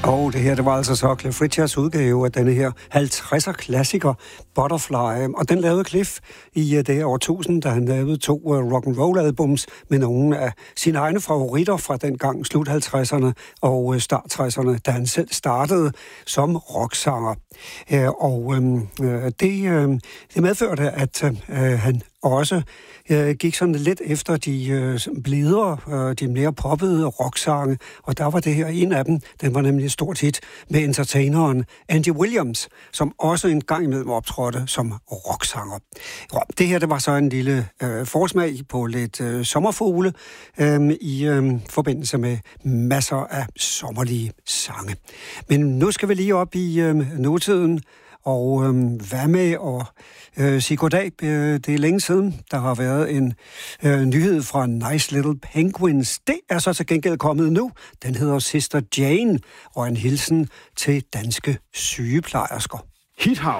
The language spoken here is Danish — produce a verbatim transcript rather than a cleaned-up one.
Og det her, det var altså så Cliff Richards udgave af denne her halvtredser klassiker Butterfly. Og den lavede Cliff i det her årtusind, da han lavede to rock and roll albums med nogle af sine egne favoritter fra dengang slut halvtredserne og start tresserne, da han selv startede som rocksanger. Og det, det medførte, at han også øh, gik sådan lidt efter de øh, blidere, øh, de mere poppede rocksange, og der var det her en af dem, den var nemlig et stort hit med entertaineren Andy Williams, som også en gang imellem optrådte som rocksanger. Ja, det her, det var så en lille øh, forsmag på lidt øh, sommerfugle øh, i øh, forbindelse med masser af sommerlige sange. Men nu skal vi lige op i øh, nutiden, og øh, hvad med at øh, sige goddag? Øh, det er længe siden, der har været en øh, nyhed fra Nice Little Penguins. Det er så til gengæld kommet nu. Den hedder Sister Jane, og en hilsen til danske sygeplejersker. Hithav.